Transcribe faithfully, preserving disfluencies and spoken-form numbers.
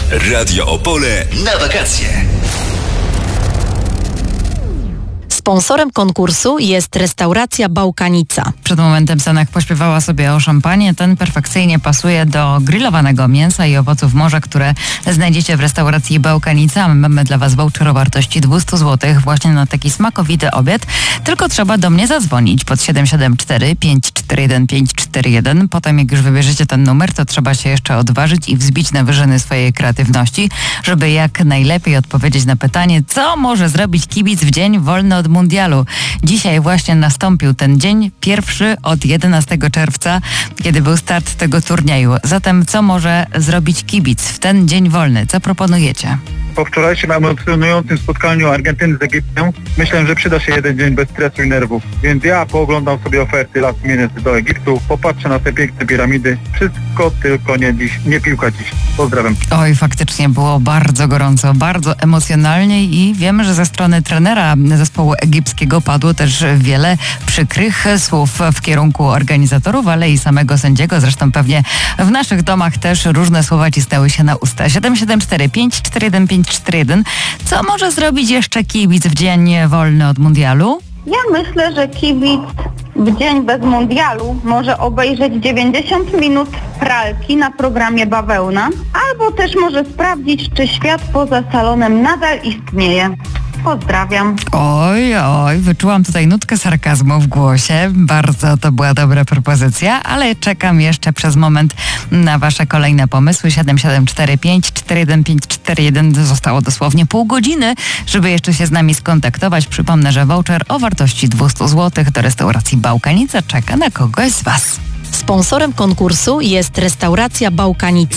Radio Opole na wakacje. Sponsorem konkursu jest restauracja Bałkanica. Przed momentem Senek pośpiewała sobie o szampanie. Ten perfekcyjnie pasuje do grillowanego mięsa i owoców morza, które znajdziecie w restauracji Bałkanica. Mamy dla Was voucher o wartości dwieście złotych właśnie na taki smakowity obiad. Tylko trzeba do mnie zadzwonić pod siedem siedem cztery pięć cztery jeden pięć cztery jeden. Potem jak już wybierzecie ten numer, to trzeba się jeszcze odważyć i wzbić na wyżyny swojej kreatywności, żeby jak najlepiej odpowiedzieć na pytanie, co może zrobić kibic w dzień wolny od mundialu. Dzisiaj właśnie nastąpił ten dzień, pierwszy od jedenastego czerwca, kiedy był start tego turnieju. Zatem co może zrobić kibic w ten dzień wolny? Co proponujecie? Po wczorajszym emocjonującym spotkaniu Argentyny z Egiptem myślę, że przyda się jeden dzień bez stresu i nerwów. Więc ja pooglądam sobie oferty last minute do Egiptu, popatrzę na te piękne piramidy. Wszystko tylko nie dziś, nie piłka dziś. Pozdrawiam. Oj, faktycznie było bardzo gorąco, bardzo emocjonalnie i wiemy, że ze strony trenera zespołu egipskiego padło też wiele przykrych słów w kierunku organizatorów, ale i samego sędziego. Zresztą pewnie w naszych domach też różne słowa cisnęły się na usta. siedem siedem cztery pięć cztery jeden pięć cztery jeden. Co może zrobić jeszcze kibic w dzień wolny od mundialu? Ja myślę, że kibic w dzień bez mundialu może obejrzeć dziewięćdziesiąt minut pralki na programie Bawełna, albo też może sprawdzić, czy świat poza salonem nadal istnieje. Pozdrawiam. Oj, oj, wyczułam tutaj nutkę sarkazmu w głosie. Bardzo to była dobra propozycja, ale czekam jeszcze przez moment na Wasze kolejne pomysły. siedem siedem cztery pięć cztery jeden pięć cztery jeden. Zostało dosłownie pół godziny, żeby jeszcze się z nami skontaktować. Przypomnę, że voucher o wartości dwieście złotych do restauracji Bałkanica czeka na kogoś z Was. Sponsorem konkursu jest restauracja Bałkanica.